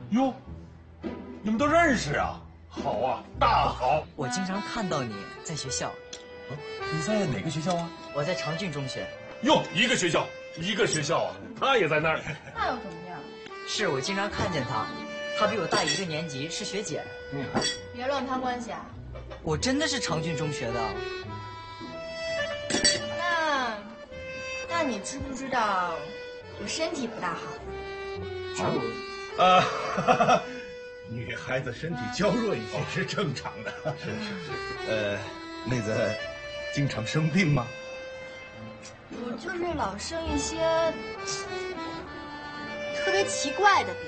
哟，你们都认识啊？好啊，大好！ 我经常看到你在学校。 你在哪个学校啊？ 我在长郡中学。 哟，一个学校啊！他也在那儿。 那又怎么样？ 是我经常看见他，他比我大1个年级，是学姐。 别乱攀关系啊！ 我真的是长郡中学的。 那你知不知道我身体不大好？ 女孩子身体娇弱一些是正常的。是。妹子经常生病吗？ 我就是老生一些特别奇怪的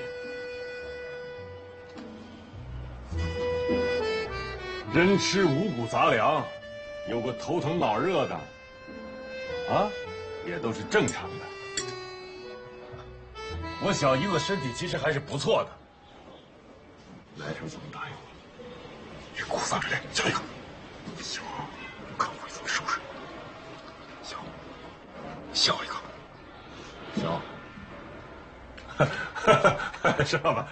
病。 人吃五谷杂粮，有个头疼脑热的，啊，也都是正常的。我小姨子身体其实还是不错的。来头这么大呀！这鼓嗓的人，笑一个。笑，看我怎么收拾。笑一个。笑。知道吧？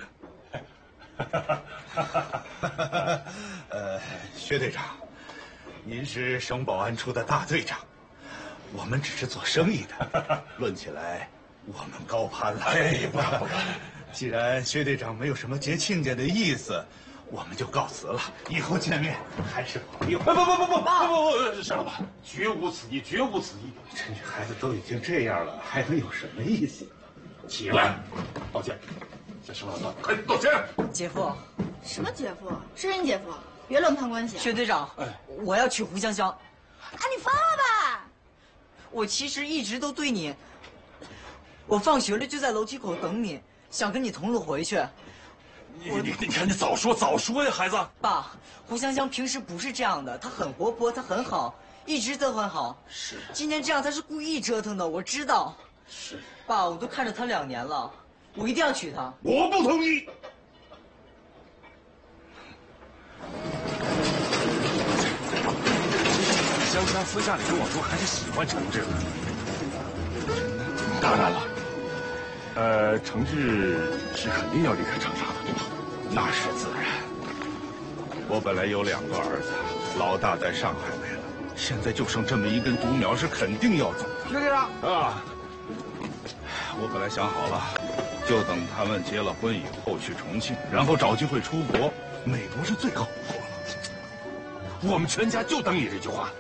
薛队长，您是省保安处的大队长，我们只是做生意的，论起来我们高攀了。 哎，不敢。 既然薛队长没有什么结亲家的意思，我们就告辞了。以后见面还是朋友。不，沙老板，绝无此意，绝无此意。这女孩子都已经这样了，还能有什么意思？起来，道歉。向沙老板，快道歉。 姐夫。 什么姐夫？是你姐夫？别乱攀关系。 薛队长，我要娶胡香香。 啊，你疯了吧？ 我其实一直都对你，我放学了就在楼梯口等你，想跟你同路回去。 你看你早说呀，孩子。 爸，胡香香平时不是这样的，她很活泼，她很好，一直都很好。 是。 今天这样，她是故意折腾的，我知道。 是。 爸，我都看着她2年了，我一定要娶她。 我不同意。 香香私下里跟我说，还是喜欢程志的。当然了，程志是肯定要离开长沙的，对吧？ 那是自然。我本来有2个儿子，老大在上海没了，现在就剩这么一根独苗，是肯定要走的。 薛队长啊， 我本来想好了，就等他们结了婚以后去重庆，然后找机会出国。美国是最好不过了。 我们全家就等你这句话。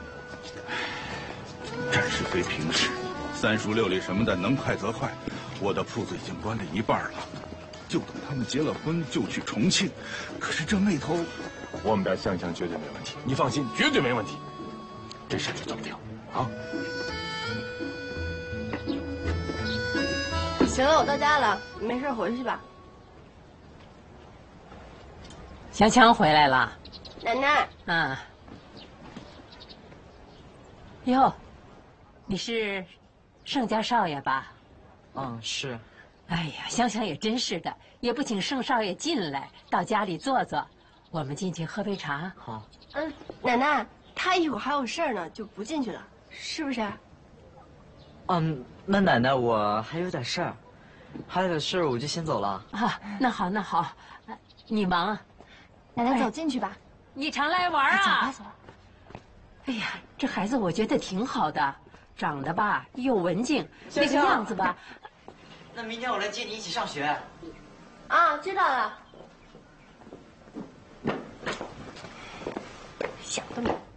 战事非平时，3书6礼什么的能快则快。我的铺子已经关了一半了，就等他们结了婚就去重庆。可是这那头， 我们家香香绝对没问题，你放心，绝对没问题。这事就这么定啊。 行了，我到家了，你没事回去吧。 香香回来了， 奶奶。 啊。哟，你是盛家少爷吧？ 是。 哎呀，香香也真是的，也不请盛少爷进来，到家里坐坐。我们进去喝杯茶。 好。 奶奶，他一会儿还有事儿呢，就不进去了，是不是？ 那奶奶，我还有点事儿，我就先走了。 啊，那好，那好，你忙。 奶奶，走进去吧。 你常来玩啊？ 走吧。 哎呀，这孩子我觉得挺好的，长得吧又文静，那个样子吧。 那明天我来接你一起上学。 啊，知道了。想得美。